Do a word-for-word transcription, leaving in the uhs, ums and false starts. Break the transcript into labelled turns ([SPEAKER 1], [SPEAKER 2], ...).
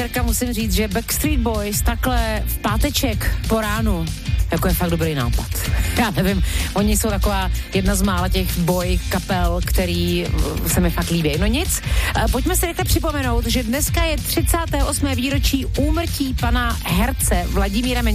[SPEAKER 1] Musím říct, že Backstreet Boys takhle v páteček po ránu jako je fakt dobrý nápad. Já nevím, oni jsou taková jedna z mála těch boy kapel, který se mi fakt líbí. No nic, pojďme si rychle připomenout, že dneska je třicáté osmé výročí úmrtí pana herce Vladimíra